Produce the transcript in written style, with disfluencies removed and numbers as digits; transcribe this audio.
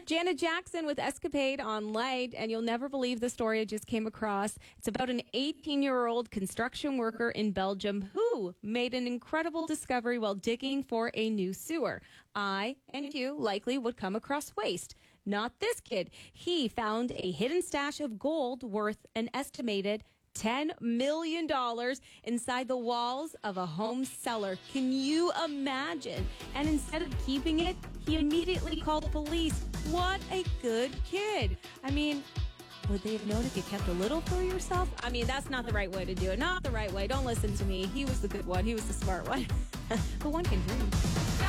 Janet Jackson with Escapade on Light, and you'll never believe the story I just came across. It's about an 18-year-old construction worker in Belgium who made an incredible discovery while digging for a new sewer. I and you likely would come across waste. Not this kid. He found a hidden stash of gold worth an estimated $10 million inside the walls of a home cellar. Can you imagine? And instead of keeping it, he immediately called the police. What a good kid. I mean, would they have known if you kept a little for yourself? I mean, that's not the right way to do it. Not the right way. Don't listen to me. He was the good one. He was the smart one. But one can dream.